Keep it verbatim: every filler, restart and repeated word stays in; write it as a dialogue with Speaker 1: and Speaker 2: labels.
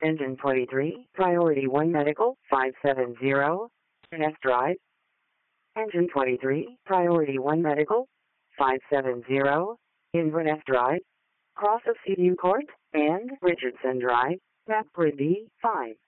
Speaker 1: Engine twenty-three, Priority one Medical, five seven zero, Inverness Drive. Engine twenty-three, Priority one Medical, five seven zero, Inverness Drive, Cross of Seaview Court, and Richardson Drive, Map Grid B, five.